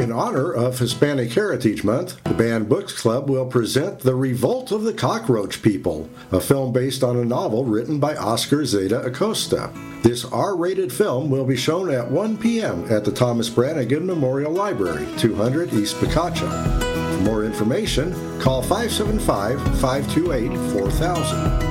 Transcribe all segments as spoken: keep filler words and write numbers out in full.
In honor of Hispanic Heritage Month, the Banned Books Club will present The Revolt of the Cockroach People, a film based on a novel written by Oscar Zeta Acosta. This R-rated film will be shown at one p.m. at the Thomas Brannigan Memorial Library, two hundred East Picacha. For more information, call five seven five, five two eight, four thousand.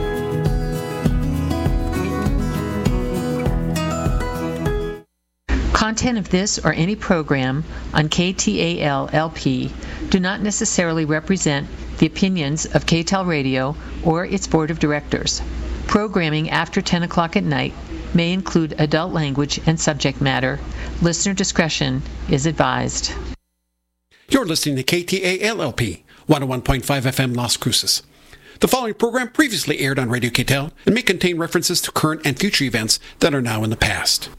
Content of this or any program on K T A L L P do not necessarily represent the opinions of K T A L Radio or its board of directors. Programming after ten o'clock at night may include adult language and subject matter. Listener discretion is advised. You're listening to K T A L L P, one oh one point five F M Las Cruces. The following program previously aired on Radio K T A L and may contain references to current and future events that are now in the past.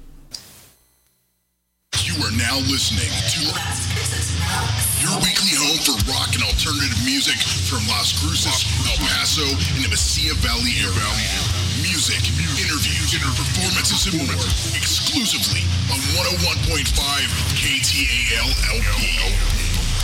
You are now listening to your weekly home for rock and alternative music from Las Cruces, El Paso, and the Mesilla Valley area. Music, interviews, performances, and more exclusively on one oh one point five K T A L L P.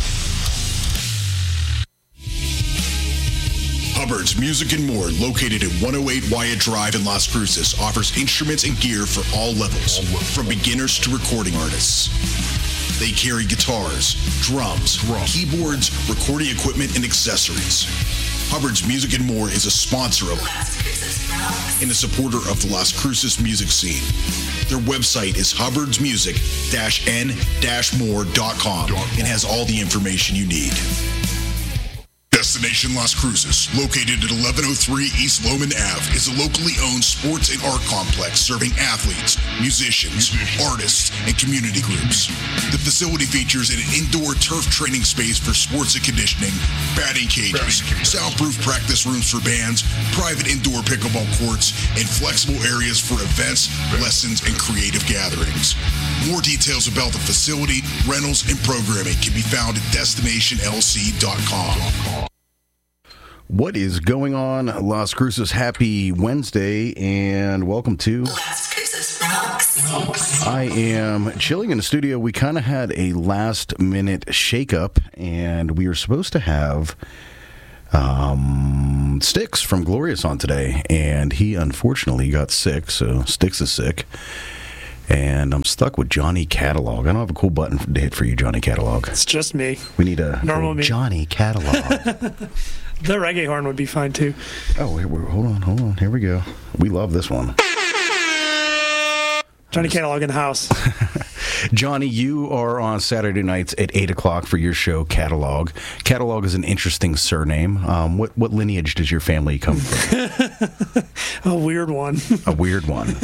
Hubbard's Music and More, located at one oh eight Wyatt Drive in Las Cruces, offers instruments and gear for all levels, from beginners to recording artists. They carry guitars, drums, keyboards, recording equipment, and accessories. Hubbard's Music and More is a sponsor of and a supporter of the Las Cruces music scene. Their website is hubbards music dash n dash more dot com and has all the information you need. Destination Las Cruces, located at eleven oh three East Loman Avenue, is a locally owned sports and art complex serving athletes, musicians, artists, and community groups. The facility features an indoor turf training space for sports and conditioning, batting cages, soundproof practice rooms for bands, private indoor pickleball courts, and flexible areas for events, lessons, and creative gatherings. More details about the facility, rentals, and programming can be found at destination L C dot com. What is going on, Las Cruces? Happy Wednesday, and welcome to Las Cruces Rocks. I am chilling in the studio. We kind of had a last-minute shakeup, and we were supposed to have um, Styx from Glorious on today, and he unfortunately got sick, so Styx is sick. And I'm stuck with Johnny Catalog. I don't have a cool button to hit for you, Johnny Catalog. It's just me. We need a normal a me. Johnny Catalog. The reggae horn would be fine too. Oh, wait, wait, hold on, hold on. Here we go. We love this one. Johnny Catalog in the house. Johnny, you are on Saturday nights at eight o'clock for your show, Catalog. Catalog is an interesting surname. Um, what, what lineage does your family come from? A weird one. A weird one.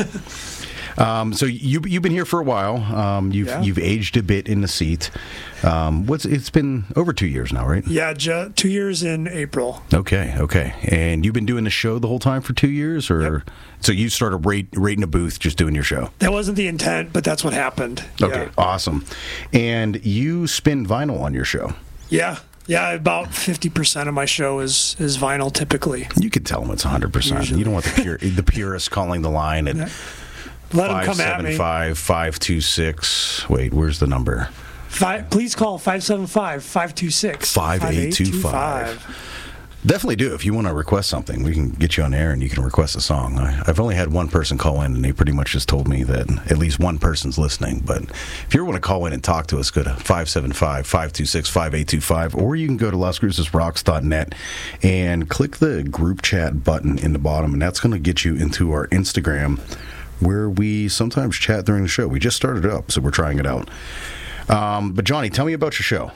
Um, so you you've been here for a while. Um, you've Yeah. you've aged a bit in the seat. Um, what's it's been over two years now, right? Yeah, ju- two years in April. Okay, okay. And you've been doing the show the whole time for two years, or Yep. so you started rate, rating a booth, just doing your show. That wasn't the intent, but that's what happened. Okay, Yeah. awesome. And you spin vinyl on your show. Yeah. Yeah, about fifty percent of my show is, is vinyl typically. You could tell them it's one hundred percent. Usually. You don't want the pure the purists calling the line at Yeah. Let them five come at seven me. five, five two six. Wait, where's the number? Five, please call five seven five, five two six, five eight two five. Definitely do. If you want to request something, we can get you on air and you can request a song. I, I've only had one person call in, and they pretty much just told me that at least one person's listening. But if you want to call in and talk to us, go to five seven five, five two six, five eight two five, or you can go to las cruces rocks dot net and click the group chat button in the bottom, and that's going to get you into our Instagram, where we sometimes chat during the show. We just started it up, so we're trying it out. Um, but Johnny, tell me about your show.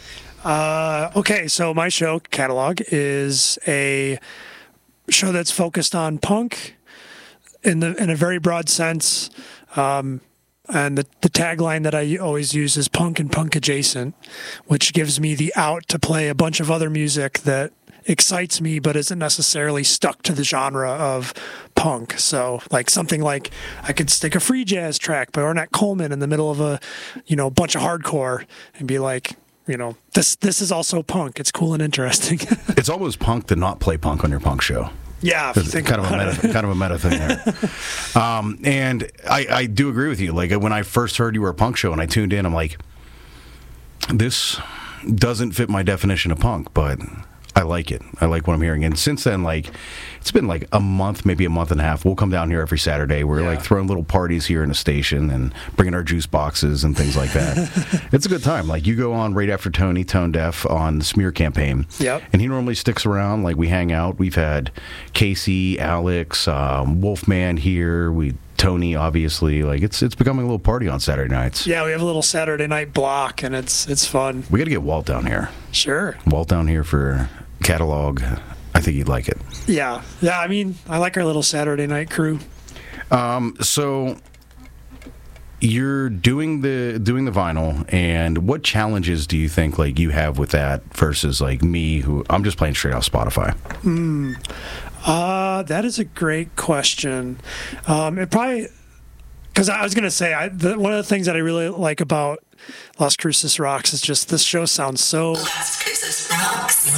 Uh, okay, so my show, Catalog, is a show that's focused on punk in the in a very broad sense. Um, and the, the tagline that I always use is punk and punk adjacent, which gives me the out to play a bunch of other music that excites me but isn't necessarily stuck to the genre of punk. So like something like I could stick a free jazz track by Ornette Coleman in the middle of a, you know, bunch of hardcore and be like, you know, this this is also punk. It's cool and interesting. It's almost punk to not play punk on your punk show. Yeah, if you It's think kind of a about meta, it. kind of a meta thing there. Um, and I, I do agree with you. Like when I first heard you were a punk show and I tuned in, I'm like, this doesn't fit my definition of punk, but I like it. I like what I'm hearing. And since then, like, it's been like a month, maybe a month and a half. We'll come down here every Saturday. We're yeah. like throwing little parties here in the station and bringing our juice boxes and things like that. It's a good time. Like, you go on right after Tony, Tone Deaf, on the Smear campaign. Yep. And he normally sticks around. Like, we hang out. We've had Casey, Alex, um, Wolfman here. We Tony, obviously. Like, it's it's becoming a little party on Saturday nights. Yeah, we have a little Saturday night block, and it's it's fun. We got to get Walt down here. Sure. Walt down here for Catalog. I think he'd like it. Yeah. Yeah, I mean, I like our little Saturday night crew. Um, so you're doing the doing the vinyl, and what challenges do you think like you have with that versus like me, who I'm just playing straight off Spotify? Hmm. Uh, that is a great question. Um, it probably, because I was going to say, I, the, one of the things that I really like about Las Cruces Rocks is just this show sounds so... Las Cruces Rocks.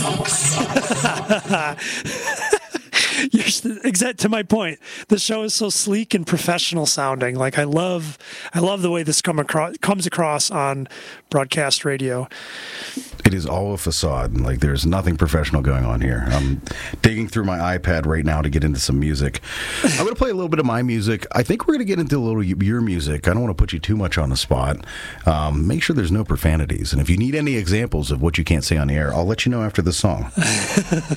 You're exact to my point. The show is so sleek and professional sounding. Like I love, I love the way this come across comes across on broadcast radio. It is all a facade. Like, there's nothing professional going on here. I'm digging through my iPad right now to get into some music. I'm going to play a little bit of my music. I think we're going to get into a little of your music. I don't want to put you too much on the spot. Um, make sure there's no profanities. And if you need any examples of what you can't say on the air, I'll let you know after the song.